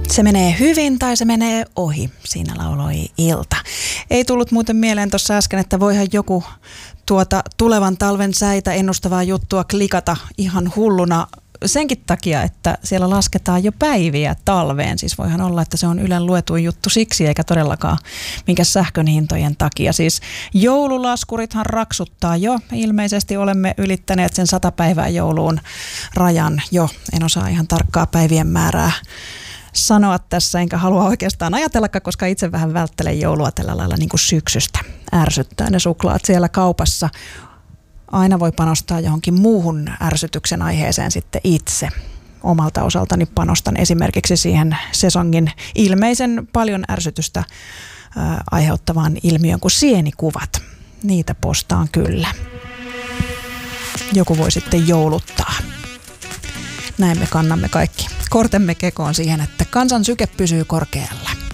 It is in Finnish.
Se menee hyvin tai se menee ohi, siinä lauloi Ilta. Ei tullut muuten mieleen tuossa äsken, että voihan joku tulevan talven säitä ennustavaa juttua klikata ihan hulluna senkin takia, että siellä lasketaan jo päiviä talveen. Siis voihan olla, että se on Ylen luetuin juttu siksi, eikä todellakaan minkä sähkön hintojen takia. Siis joululaskurithan raksuttaa jo. Ilmeisesti olemme ylittäneet sen 100 päivää jouluun rajan jo. En osaa ihan tarkkaa päivien määrää sanoa tässä, enkä halua oikeastaan ajatellakaan, koska itse vähän välttelen joulua tällä lailla niin kuin syksystä. Ärsyttää ne suklaat siellä kaupassa. Aina voi panostaa johonkin muuhun ärsytyksen aiheeseen sitten itse. Omalta osaltani panostan esimerkiksi siihen sesongin ilmeisen paljon ärsytystä aiheuttavaan ilmiön kuin sienikuvat. Niitä postaan kyllä. Joku voi sitten jouluttaa. Näin me kannamme kaikki kortemme kekoon siihen, että kansan syke pysyy korkealla.